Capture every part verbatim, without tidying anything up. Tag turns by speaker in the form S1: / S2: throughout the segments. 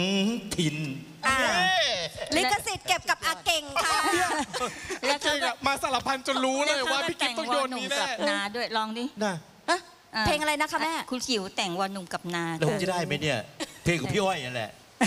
S1: ถิ่น
S2: ลิขสิทธิ์เก็บกับอาเก่งค่ะ
S3: แล้วเก่งอะมาสารพันจนรู้เลยว่าพี่กิ๊ฟต้องโยนนี้แน่
S4: นาด้วยลองดิ
S1: น่ะ
S2: เพลงอะไรนะคะแม่
S4: คุณจิ๋วแต่งวอหนุ่มกับนา
S1: แล้วผมจะได้ไหมเนี่ย เพลงของพี่อ้อยนั่นแหละ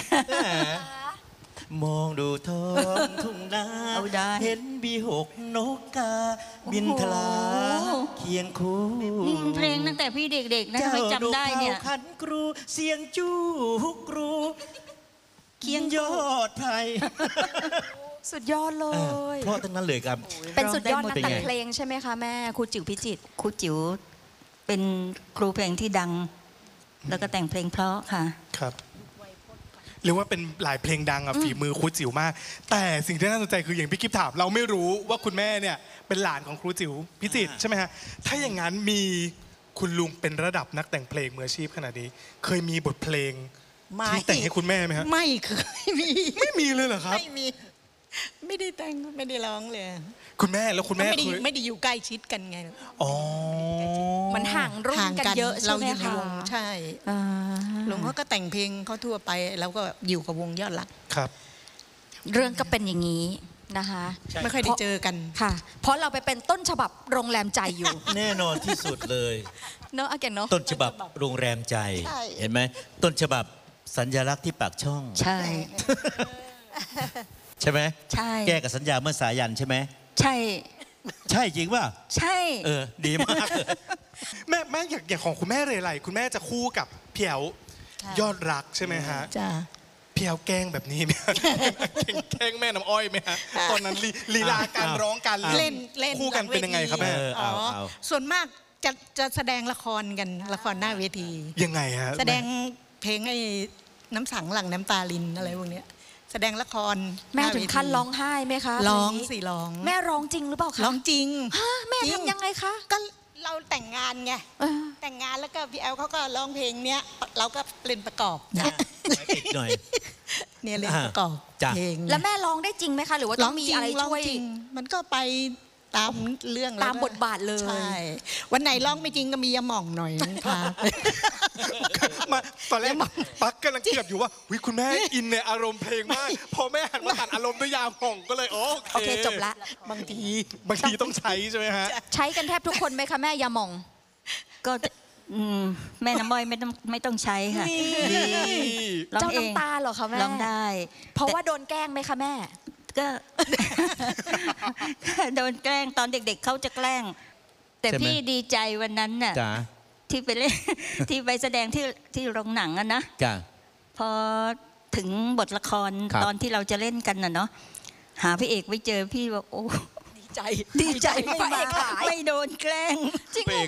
S1: มองดูท้องทุ่งนาเห็นบีหกนกกา บินทลาเคียงคู่
S4: นี่เพลงตั้งแต่พี่เด็กๆนะทำไมจำได้เนี่ย
S1: ขันกรูเสียงจู้กรูเคียงยอดไทย
S2: สุดยอดเลย
S1: เพราะทั้งนั้นเลยครับ
S2: เป็นสุดยอดนัก
S1: เป็น
S2: แต่
S1: ไง
S2: งเพลงใช่ไหมคะแม่ครูจิ๋วพิจิตร
S4: ครูจิ๋วเป็นครูเพลงที่ดัง แล้วก็แต่งเพลงเพราะค่ะ
S3: ครับเรียกว่าเป็นหลายเพลงดังอะฝีมือครูจิ๋วมาก แต่สิ่งที่น่าสนใจคืออย่างพี่กิ๊ฟถาม เราไม่รู้ว่าคุณแม่เนี่ยเป็นหลานของครูจิ๋วพิจิตรใช่ไหมฮะถ้าอย่างนั้นมีคุณลุงเป็นระดับนักแต่งเพลงมืออาชีพขนาดนี้ เคยมีบทเพลงที่แต่งให้คุณแม่ไหมฮะ
S5: ไม่เคยมี
S3: ไม่มีเลยเหรอครับ
S5: ไม่มี ไม่ได้แต่งไม่ได้ร้องเลย
S3: คุณแม่แล้วคุณแม่
S5: ไม่ได้
S3: เคย
S5: ไม่ได้อยู่ใกล้ชิดกันไง
S3: อ๋อ
S2: มันห่างรุ่น
S5: ห่าง
S2: กันเยอะใช่
S5: เรา
S2: ไหม
S5: อยู่ใน
S2: คะ
S5: วงใช่
S2: อ่า
S5: ลุงเขาก็แต่งเพลงเขาทั่วไปแล้วก็อยู่กับวงยอดรัก
S3: ครับ
S2: เรื่องก็เป็นอย่างนี้นะคะ
S5: ไม่ค่อยได้เจอกัน
S2: ค่ะ เพราะเราไปเป็นต้นฉบับโรงแรมใจอยู่
S1: แน่นอนที่สุดเลย
S2: เนอะอาเก่งเนอะ
S1: ต้นฉบับโรงแรมใจ
S5: ใช่
S1: เห็นไหมต้นฉบับสัญลักษณ์ที่ปากช่อง
S4: ใช่
S1: ใช่ไหม
S4: ใช่
S1: แก้กับสัญญาเมื่อสายันใช่ไหม
S4: ใช่
S1: ใช่จริงป่ะ
S4: ใช่
S1: เออ ดีมาก
S3: แม่แม่อย่างอย่างของคุณแม่เรไรคุณแม่จะคู่กับเพียวยอดรักใช่ไหมฮะ
S5: จ้า
S3: เพียวแกล้งแบบนี้ไหมฮะ แกล้งแม่น้ำอ้อยไหมฮะตอนนั้นลีลีลาการร้องการ
S5: เล่นเล่น
S3: คู่กันเป็นยังไงครับแม่
S1: เออเอาเอา
S5: ส่วนมากจะจะแสดงละครกันละครหน้าเวที
S3: ยังไงฮะ
S5: แสดงเพลงไอ้น้ำสังหลังน้ำตาลินอะไรพวกเนี้ยแสดงละคร
S2: แม่
S5: หาเว
S2: ถึ
S5: ที
S2: งขั้นร้องไห้ไหมคะ
S5: ร้อง
S2: เพลนี้
S5: สิร้อง
S2: แม่ร้องจริงหรือเปล่าคะ
S5: ร้องจริง
S2: ฮะแม่
S5: จริง
S2: ทำยังไงคะ
S5: ก็เราแต่งงานไง
S2: เออ
S5: แต่งงานแล้วก็พี่แอลเขาก็ร้องเพลงเนี้ยเราก็เล่นประกอบนะ
S1: อีกหน่อย
S5: เนี่ยเล่นประกอบ
S1: จ้ะ
S5: เพลง
S2: แล้วแม่ร้องได้จริงไหมคะ หรือว่า
S5: ร้
S2: ต้
S5: อ
S2: อง งมี
S5: จริง
S2: อะไร
S5: ร้อง
S2: ช่วย
S5: จริงมันก็ไปตามเรื่อง
S2: ตามบทบาทเลย
S5: ใช่วันไหนร้องไม่จริงก็มียาหม่องหน่อยค่ะ
S3: มาตอนแรกปักกำลังเกือบอยู่ว่าวิคุณแม่อินในอารมณ์เพลงมาก พอแม่หันมาตัดอารมณ์ด้วยยาหม่องก็เลยโอ
S2: โอเคจบละ
S5: บางที
S3: บางทีต้องใช้ใช่ไหมฮะ
S2: ใช้กันแทบทุกคนไหมคะแม่ยาหม่อง
S4: ก็อืมแม่น้ำอ้อยไม่ต้องไม่ต้องใช้ค่ะ
S3: นี่
S4: ร้อง
S2: เจ้า
S4: เอง
S2: น้ำตาเหรอคะแม่
S4: ร้องได้
S2: เพราะว่าโดนแกล้งไหมคะแม่
S4: ก็ โดนแกล้งตอนเด็กๆเขาจะแกล้ง แต่
S1: ใช่ไหม
S4: พี่ดีใจวันนั้นน่ะ
S1: จ้า
S4: ที่ไปเล่น ที่ไปแสดงที่ที่โรงหนังอะนะ
S1: จ้า
S4: พอถึงบทละคร
S1: ครับ
S4: ตอนที่เราจะเล่นกันน่ะเนาะหาพี่เอกไม่เจอพี่บอกโอ้
S2: ดีใจ ดีใจ
S4: ไม่
S2: พระ
S4: มา
S2: เอกหาย
S4: ไม่โดนแกล้ง
S2: จริง
S1: เป
S2: เหรอ